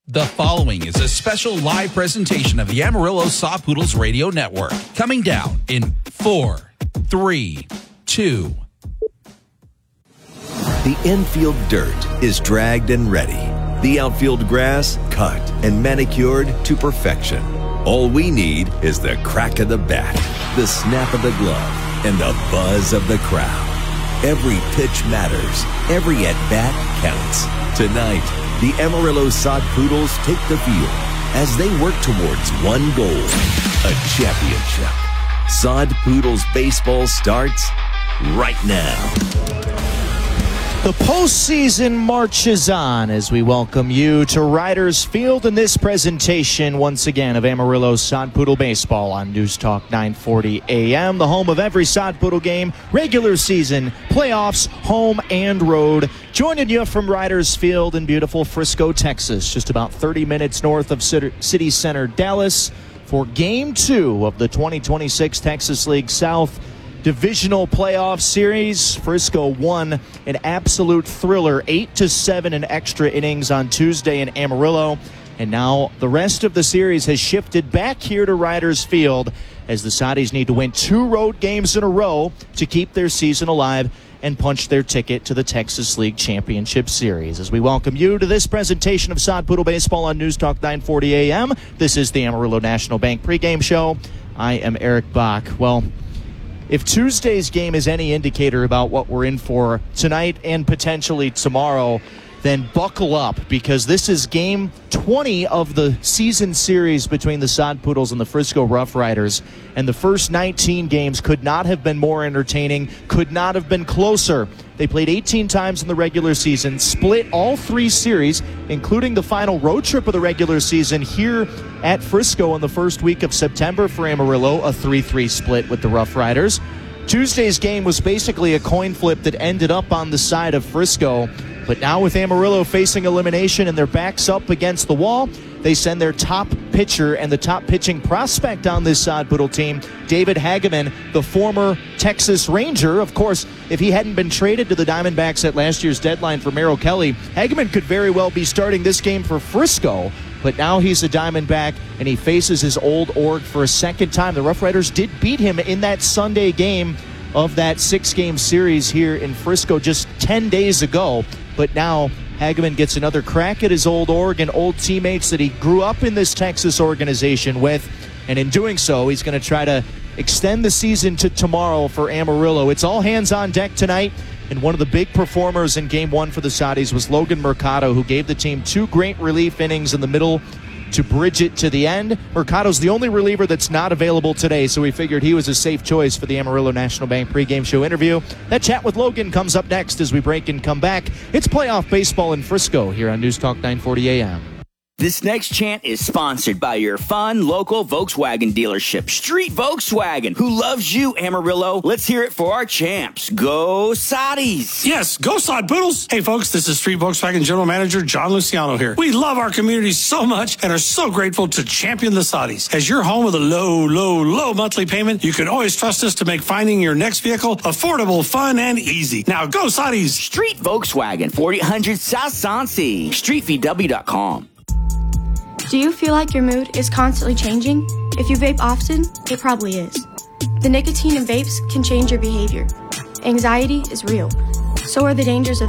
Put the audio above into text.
The following is a special live presentation of the Amarillo Saw Poodles Radio Network. Coming down in 4, 3, 2. The infield dirt is dragged and ready. The outfield grass cut and manicured to perfection. All we need is the crack of the bat, the snap of the glove, and the buzz of the crowd. Every pitch matters. Every at-bat counts. Tonight, the Amarillo Sod Poodles take the field as they work towards one goal, a championship. Sod Poodles baseball starts right now. The postseason marches on as we welcome you to Riders Field in this presentation once again of Amarillo Sod Poodle Baseball on News Talk 940 AM, the home of every Sod Poodle game, regular season, playoffs, home and road. Joining you from Riders Field in beautiful Frisco, Texas, just about 30 minutes north of City Center, Dallas, for Game 2 of the 2026 Texas League South Divisional Playoff Series. Frisco won an absolute thriller, 8-7 in extra innings on Tuesday in Amarillo. And now the rest of the series has shifted back here to Riders Field as the Soddies need to win 2 road games in a row to keep their season alive and punch their ticket to the Texas League Championship Series. As we welcome you to this presentation of Sod Poodle Baseball on News Talk 940 AM, this is the Amarillo National Bank pregame show. I am Eric Bach. Well, if Tuesday's game is any indicator about what we're in for tonight and potentially tomorrow, then buckle up, because this is game 20 of the season series between the Sod Poodles and the Frisco Rough Riders. And the first 19 games could not have been more entertaining, could not have been closer. They played 18 times in the regular season, split all 3 series, including the final road trip of the regular season here at Frisco in the first week of September for Amarillo, a 3-3 split with the Rough Riders. Tuesday's game was basically a coin flip that ended up on the side of Frisco. But now with Amarillo facing elimination and their backs up against the wall, they send their top pitcher and the top pitching prospect on this Sod Poodle team, David Hageman, the former Texas Ranger. Of course, if he hadn't been traded to the Diamondbacks at last year's deadline for Merrill Kelly, Hageman could very well be starting this game for Frisco. But now he's a Diamondback, and he faces his old org for a second time. The Rough Riders did beat him in that Sunday game of that 6-game series here in Frisco just 10 days ago. But now Hageman gets another crack at his old org and old teammates that he grew up in this Texas organization with. And in doing so, he's going to try to extend the season to tomorrow for Amarillo. It's all hands on deck tonight. And one of the big performers in Game 1 for the Soddies was Logan Mercado, who gave the team 2 great relief innings in the middle to bridge it to the end. Mercado's the only reliever that's not available today, so we figured he was a safe choice for the Amarillo National Bank pregame show interview. That chat with Logan comes up next as we break and come back. It's playoff baseball in Frisco here on News Talk 940 AM. This next chant is sponsored by your fun local Volkswagen dealership, Street Volkswagen, who loves you, Amarillo. Let's hear it for our champs. Go Soddies! Yes, go Sod Poodles! Hey folks, this is Street Volkswagen General Manager John Luciano here. We love our community so much and are so grateful to champion the Soddies. As your home with a low monthly payment, you can always trust us to make finding your next vehicle affordable, fun, and easy. Now go Soddies! Street Volkswagen, 4800 South Soncy, StreetVW.com. Do you feel like your mood is constantly changing? If you vape often, it probably is. The nicotine in vapes can change your behavior. Anxiety is real. So are the dangers of